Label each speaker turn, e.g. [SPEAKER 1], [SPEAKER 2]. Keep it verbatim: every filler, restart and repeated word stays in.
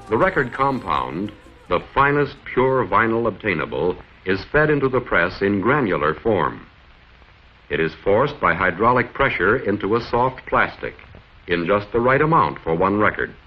[SPEAKER 1] The record compound, the finest pure vinyl obtainable, is fed into the press in granular form. It is forced by hydraulic pressure into a soft plastic in just the right amount for one record.